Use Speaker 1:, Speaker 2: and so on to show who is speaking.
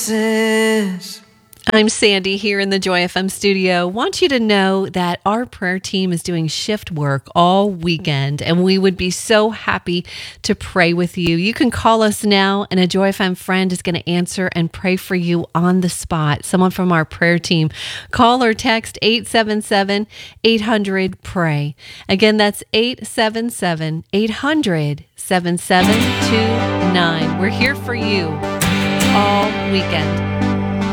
Speaker 1: promises.
Speaker 2: I'm Sandy here in the Joy FM studio. Want you to know that our prayer team is doing shift work all weekend, and we would be so happy to pray with you. You can call us now, and a Joy FM friend is going to answer and pray for you on the spot. Someone from our prayer team. Call or text 877-800-PRAY. Again, that's 877-800-7729. We're here for you all weekend.